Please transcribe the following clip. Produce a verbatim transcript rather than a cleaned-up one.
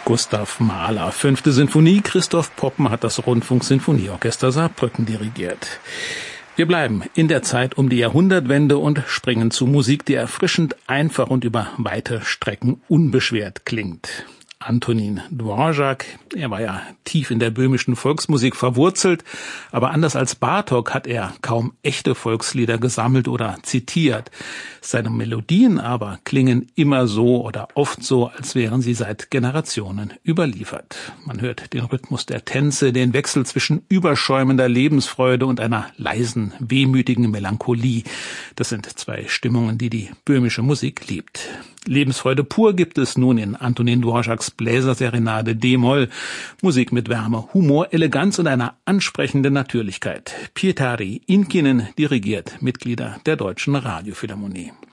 Gustav Mahler, fünfte Sinfonie. Christoph Poppen hat das Rundfunksinfonieorchester Saarbrücken dirigiert. Wir bleiben in der Zeit um die Jahrhundertwende und springen zu Musik, die erfrischend einfach und über weite Strecken unbeschwert klingt. Antonín Dvořák, er war ja tief in der böhmischen Volksmusik verwurzelt, aber anders als Bartók hat er kaum echte Volkslieder gesammelt oder zitiert. Seine Melodien aber klingen immer so oder oft so, als wären sie seit Generationen überliefert. Man hört den Rhythmus der Tänze, den Wechsel zwischen überschäumender Lebensfreude und einer leisen, wehmütigen Melancholie. Das sind zwei Stimmungen, die die böhmische Musik liebt. Lebensfreude pur gibt es nun in Antonín Dvořáks Bläserserenade D-Moll. Musik mit Wärme, Humor, Eleganz und einer ansprechenden Natürlichkeit. Pietari Inkinen dirigiert Mitglieder der Deutschen Radiophilharmonie.